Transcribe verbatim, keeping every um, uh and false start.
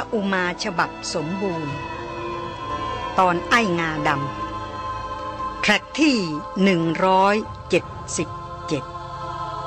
อุมาฉบับสมบูรณ์ตอนไอ้งาดำแทร็กที่หนึ่งร้อยเจ็ดสิบเจ็ด